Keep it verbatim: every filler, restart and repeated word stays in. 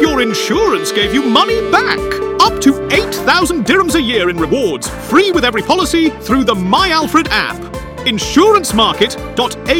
if your insurance gave you money back? Up to eight thousand dirhams a year in rewards, free with every policy through the My Alfred app. insurance market dot a